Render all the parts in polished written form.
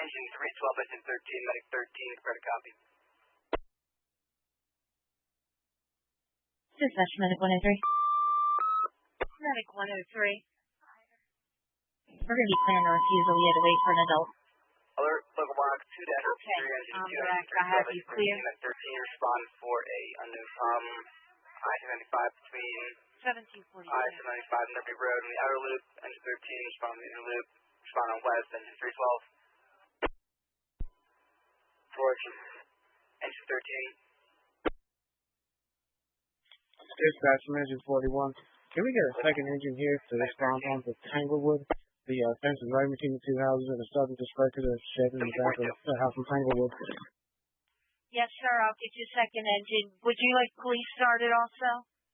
Engine 312, engine 13, medic 13, credit copy. Dispatch, medic 103. Medic 103. We're going to be clearing a refusal. We had to wait for an adult. Alert, local box 2-3, Okay, engine 2, direct. engine 312, I have you engine clear. 13, medic 13, respond for a unknown I-295 between 1742. I-295 and Liberty Road in the outer loop, engine 13, respond on the inner loop, respond on west, engine 312. George, engine 13. Dispatch from engine 41. Can we get a second engine here to respond on to Tanglewood? The fence is right between the two houses and the southern display to the shed in the back of the house in Tanglewood. Yes, sir. I'll get you a second engine. Would you like police started also?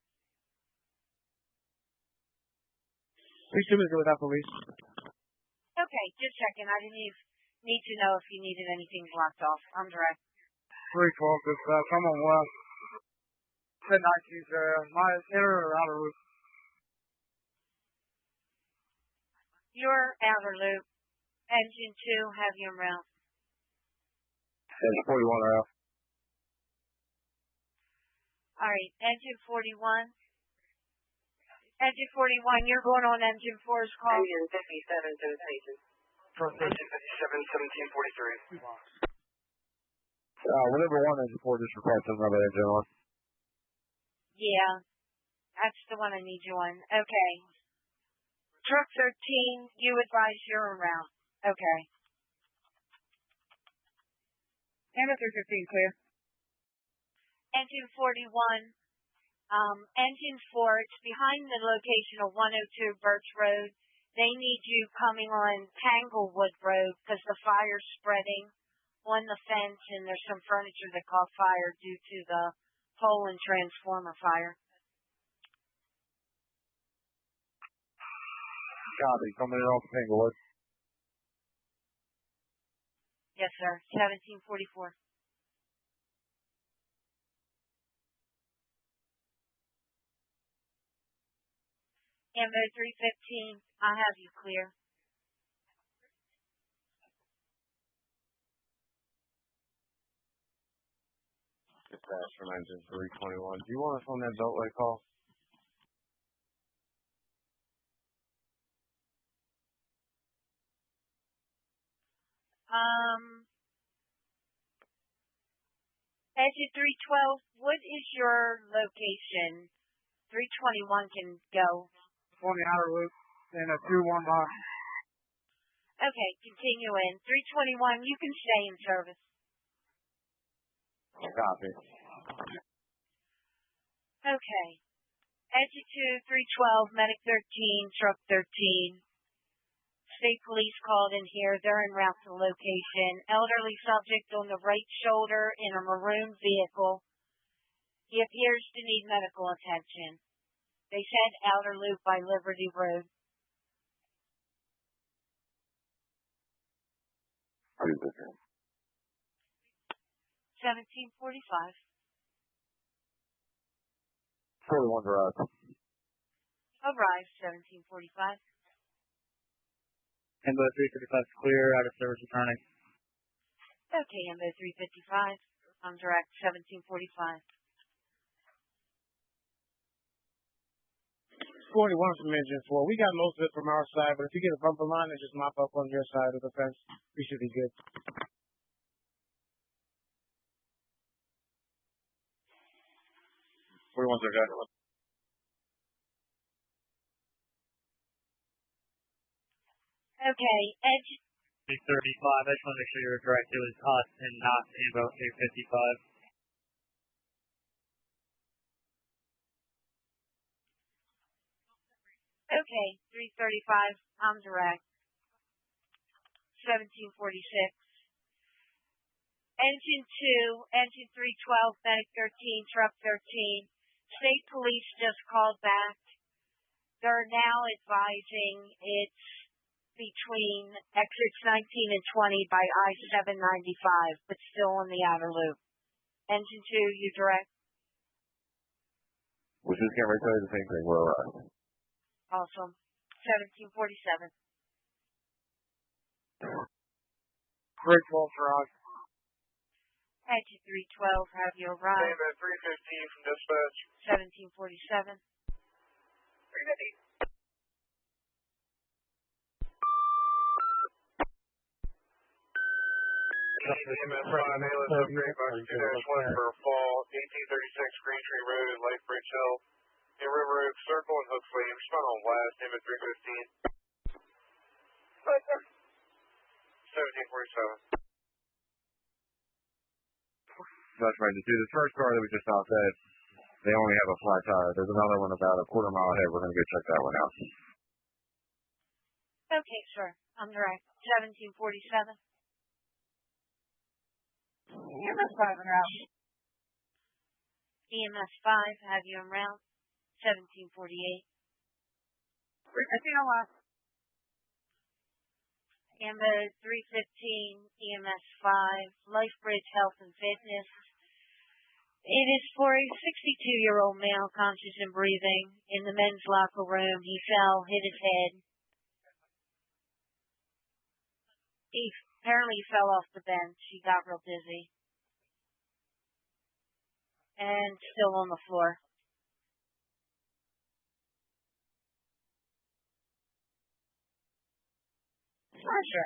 We should be good without police. Okay, just checking. I didn't need to know if you needed anything blocked off. I'm direct. 312, dispatch. I'm on west. Said night keys there. My inner or outer loop? Your outer loop. Engine 2, have you en route. Engine 41 out. All right, engine 41. Engine 41, you're going on engine 4's call. Engine 57 to the station. Engine 57, 1743. Whenever one engine 4 just request another engine on. Yeah, that's the one I need you on. Okay. Truck 13, you advise you're en route. Okay. Amber 315 clear. Engine 41, engine 4, it's behind the location of 102 Birch Road. They need you coming on Tanglewood Road because the fire's spreading on the fence and there's some furniture that caught fire due to the pole and transformer fire. Copy. Coming in off Tanglewood. Yes, sir. 1744. Ambo 315, I have you clear. Dispatch from engine 321. Do you want us on that beltway call? Engine 312, what is your location? 321 can go. On the outer loop and a 2-1 box. Okay, continue in. 321, you can stay in service. Copy. Okay. Engine 2, 312, medic 13, truck 13. State police called in here. They're en route to the location. Elderly subject on the right shoulder in a maroon vehicle. He appears to need medical attention. They said outer loop by Liberty Road. 1745. 41 arrived. Arrived, 1745. Ambo 355 clear, out of service returning. Okay, Ambo 355. I'm direct, 1745. 41 from engine 4. We got most of it from our side, but if you get a bumper line, then just mop up on your side of the fence. We should be good. One's okay. Okay, Edge. 335. I just want to make sure you're correct. It was us and not Ambo 355. Okay, 335. I'm direct. 1746. Engine 2, engine 312, medic 13, truck 13. State police just called back. They're now advising it's between exits 19 and 20 by I-795, but still on the outer loop. Engine 2, you direct? We're just getting ready to tell you the same thing. We're alright. Awesome. 1747. Great Wolf Rock. Edge 312, have you arrived? Name at 315 from dispatch. 1747. 350. EMS 5, ALS upgrade box 2-1 for fall, 1836 Green Tree Road and Light Bridge Hill. In River Oak Circle and Hooks Lane. Respond on last, name at 315. 1747. That's right. To the first car that we just saw said they only have a flat tire. There's another one about a quarter mile ahead. We're going to go check that one out. Okay, sir. I'm direct. 1747. EMS 5 en route. EMS 5, have you en route? 1748. I think I lost. Amber 315, EMS 5, Lifebridge Health and Fitness. It is for a 62-year-old male conscious and breathing in the men's locker room. He fell, hit his head. He apparently fell off the bench. He got real dizzy. And still on the floor. Roger.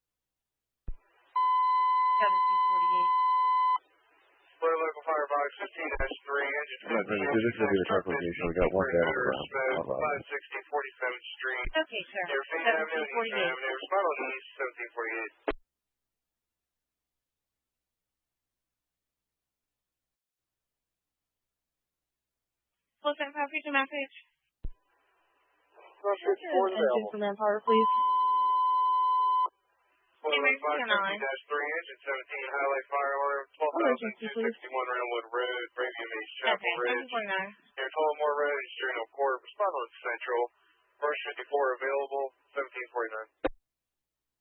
1748. Florida Local Fire Box 15-3, engine 15. This will be the truck location. We got one guy on the ground. 560 47th Street. Okay, sir. Near Fayette Avenue, East 1748. Avenue. Respond on East 1748. Full time power, future message. Engine for manpower, please. Florida Emergency 560-3, on. engine 17, highlight fire alarm, Emergency, please. 12,261 Roundwood Road, Bravium East, Okay, Chapel Ridge. 1749. Near Tullamore Road, Eastern Court. Respond on Central. First 54 available, 1749.